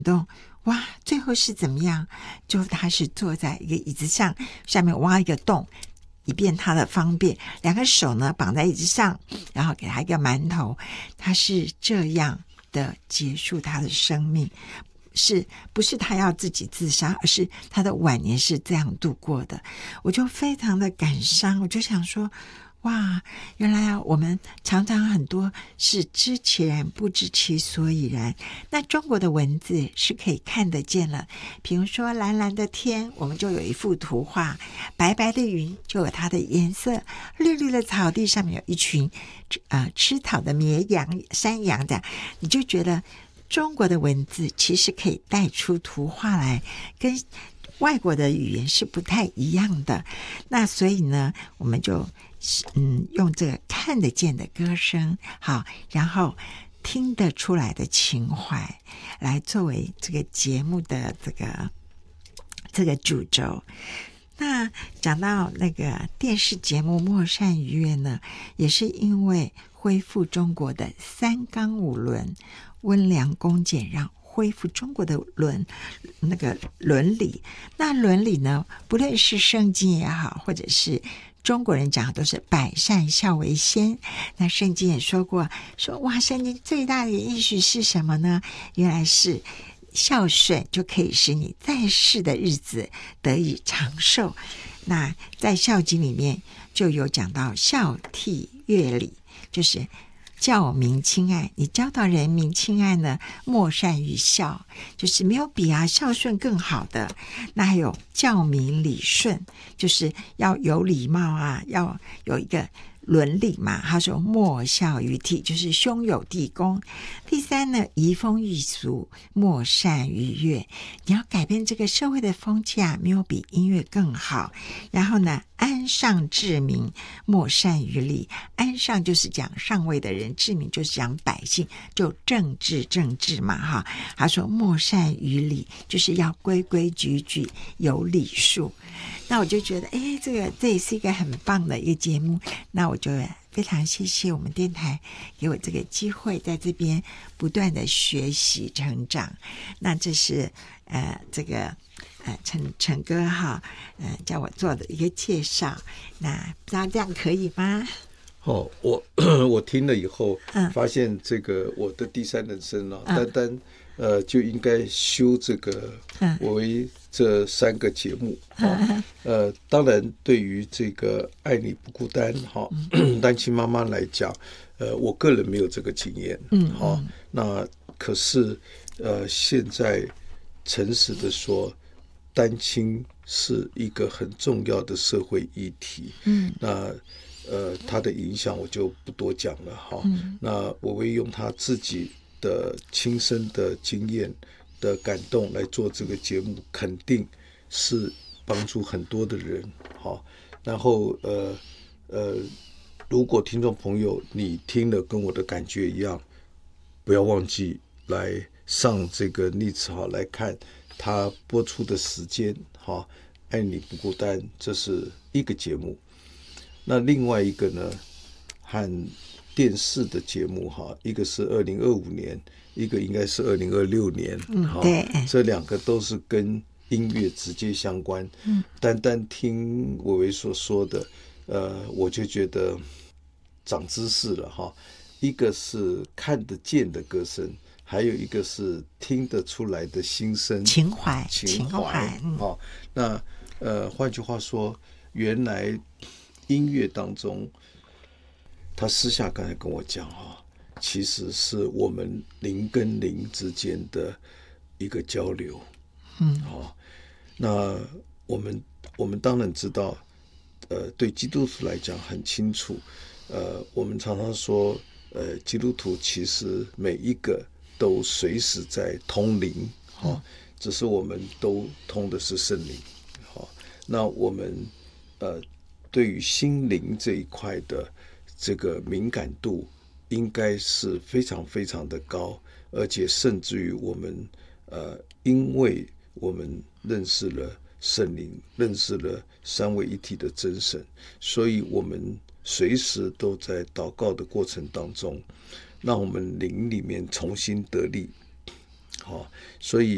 动，哇，最后是怎么样？就他是坐在一个椅子上，下面挖一个洞，以便他的方便，两个手呢绑在椅子上，然后给他一个馒头，他是这样的结束他的生命。是不是他要自己自杀，而是他的晚年是这样度过的。我就非常的感伤，我就想说，哇，原来啊，我们常常很多是知其然不知其所以然。那中国的文字是可以看得见了，比如说蓝蓝的天，我们就有一幅图画；白白的云就有它的颜色；绿绿的草地上面有一群吃草的绵羊、山羊的，你就觉得中国的文字其实可以带出图画来，跟外国的语言是不太一样的。那所以呢，我们就用这个看得见的歌声，好，然后听得出来的情怀，来作为这个节目的这个主轴。那讲到那个电视节目《莫善于月》呢，也是因为恢复中国的三纲五伦，温良恭俭让，恢复中国的那个伦理。那伦理呢，不论是圣经也好，或者是中国人讲的都是百善孝为先。那圣经也说过，说哇，圣经最大的应许是什么呢？原来是孝顺就可以使你在世的日子得以长寿。那在孝经里面就有讲到孝悌乐礼，就是教民亲爱，你教导人民亲爱呢，莫善于孝，就是没有比孝顺更好的。那还有教民理顺，就是要有礼貌要有一个伦理嘛。他说莫孝于悌，就是兄友弟恭。第三呢，移风易俗，莫善于乐，你要改变这个社会的风气没有比音乐更好。然后呢，安上治民，莫善于礼。安上就是讲上位的人，治民就是讲百姓，就政治嘛他说莫善于礼，就是要规规矩矩，有礼数。那我就觉得这也是一个很棒的一个节目。那我就非常谢谢我们电台给我这个机会，在这边不断的学习成长。那这是这个陈哥叫我做的一个介绍。那不知道这样可以吗？ 我听了以后发现这个我的第三人生单就应该修这个为这3个节目当然对于这个爱你不孤单单亲妈妈来讲我个人没有这个经验那可是现在诚实的说，单亲是一个很重要的社会议题那他的影响我就不多讲了那我会用他自己的亲身的经验的感动来做这个节目，肯定是帮助很多的人然后如果听众朋友你听了跟我的感觉一样，不要忘记来上这个Needs来看他播出的时间爱你不孤单，这是一个节目。那另外一个呢，和电视的节目一个是2025年，一个应该是2026年对， 这2个都是跟音乐直接相关单听伟伟所说的我就觉得长知识了一个是看得见的歌声，还有一个是听得出来的心声情怀那换句话说，原来音乐当中他私下刚才跟我讲其实是我们灵跟灵之间的一个交流那我们当然知道对基督徒来讲很清楚我们常常说基督徒其实每一个都随时在通灵只是我们都通的是圣灵那我们对于心灵这一块的这个敏感度应该是非常非常的高，而且甚至于我们因为我们认识了圣灵，认识了三位一体的真神，所以我们随时都在祷告的过程当中让我们灵里面重新得力所以